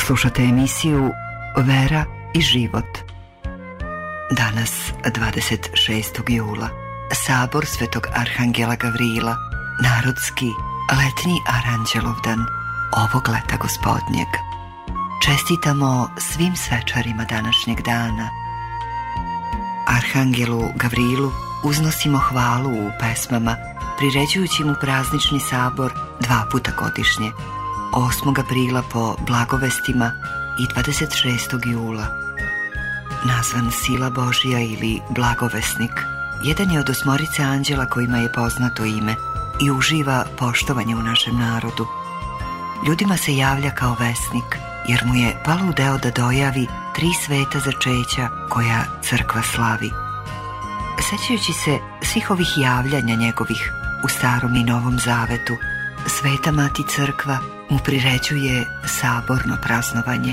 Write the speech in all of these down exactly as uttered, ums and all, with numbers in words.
Slušate emisiju Vera i život. Danas, dvadeset šestog jula, Sabor Svetog Arhangela Gavrila, narodski letnji Aranđelovdan ovog leta gospodnjeg. Čestitamo svim svečarima današnjeg dana. Arhangelu Gavrilu uznosimo hvalu u pesmama, priređujući mu praznični sabor dva puta godišnje, osmog aprila po blagovestima i dvadeset šestog jula. Nazvan Sila Božja ili Blagovesnik, jedan je od osmorice anđela kojima je poznato ime i uživa poštovanje u našem narodu. Ljudima se javlja kao vesnik, jer mu je palo u deo da dojavi tri sveta začeća koja crkva slavi. Sećajući se svih ovih javljanja njegovih u Starom i Novom Zavetu, Sveta Mati Crkva mu priređuje saborno praznovanje.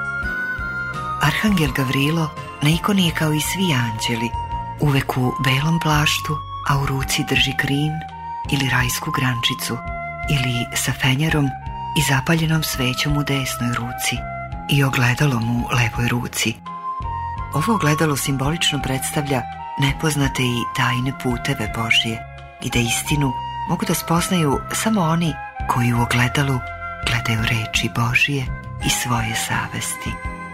Arhangel Gavrilo na ikoni je kao i svi anđeli, uvek u belom plaštu, a u ruci drži krin ili rajsku grančicu, ili sa fenjerom i zapaljenom svećom u desnoj ruci i ogledalom u levoj ruci. Ovo ogledalo simbolično predstavlja nepoznate i tajne puteve Božje i da istinu mogu da spoznaju samo oni koji u ogledalu gledaju reči Božje i svoje savesti.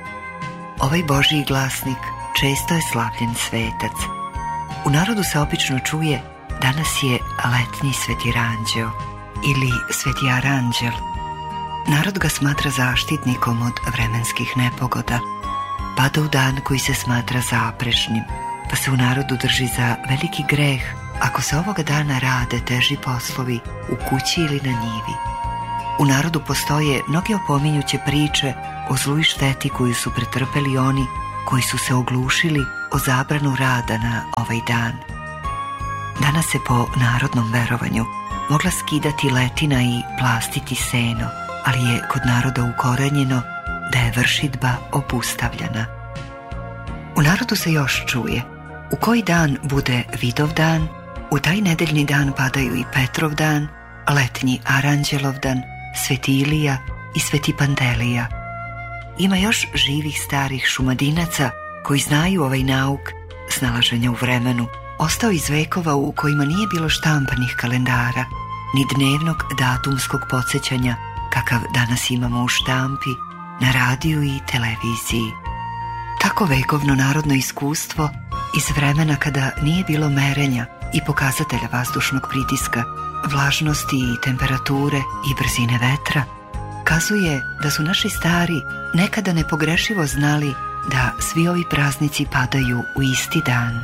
Ovaj Božji glasnik često je slavljen svetac. U narodu se obično čuje: danas je letnji Sveti Ranđeo ili Sveti Aranđel. Narod ga smatra zaštitnikom od vremenskih nepogoda, pada u dan koji se smatra zaprešnim, pa se u narodu drži za veliki greh ako se ovoga dana rade teži poslovi u kući ili na njivi. U narodu postoje mnoge opominjuće priče o zlu i šteti koju su pretrpeli oni koji su se oglušili o zabranu rada na ovaj dan. Danas se po narodnom verovanju mogla skidati letina i plastiti seno, ali je kod naroda ukorenjeno da je vršidba obustavljena. U narodu se još čuje: u koji dan bude Vidov dan, u taj nedeljni dan padaju i Petrov dan, letnji Aranđelovdan, Sveti Ilija i Sveti Pantelija. Ima još živih starih šumadinaca koji znaju ovaj nauk snalaženja u vremenu, ostao iz vekova u kojima nije bilo štampanih kalendara, ni dnevnog datumskog podsjećanja kakav danas imamo u štampi, na radiju i televiziji. Tako vekovno narodno iskustvo iz vremena kada nije bilo merenja i pokazatelja vazdušnog pritiska, vlažnosti i temperature i brzine vetra, kazuje da su naši stari nekada nepogrešivo znali da svi ovi praznici padaju u isti dan.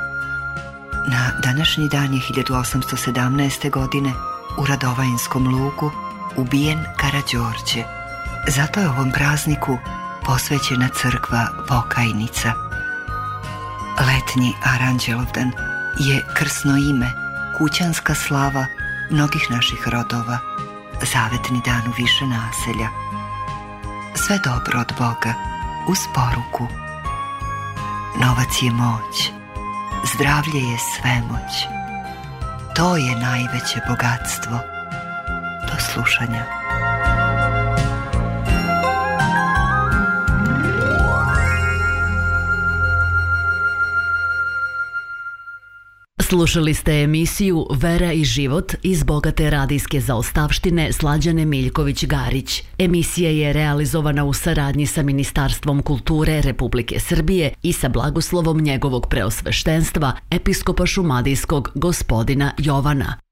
Na današnji dan je hiljadu osamsto sedamnaeste. godine u Radovanjskom lugu ubijen Karađorđe. Zato je ovom prazniku posvećena crkva Pokajnica. Letnji Aranđelovdan je krsno ime, kućanska slava mnogih naših rodova, zavetni dan u više naselja. Sve dobro od Boga, uz poruku: novac je moć, zdravlje je svemoć, to je najveće bogatstvo. Do slušanja. Slušali ste emisiju Vera i život iz bogate radijske zaostavštine Slađane Miljković-Garić. Emisija je realizovana u saradnji sa Ministarstvom kulture Republike Srbije i sa blagoslovom njegovog preosveštenstva episkopa šumadijskog gospodina Jovana.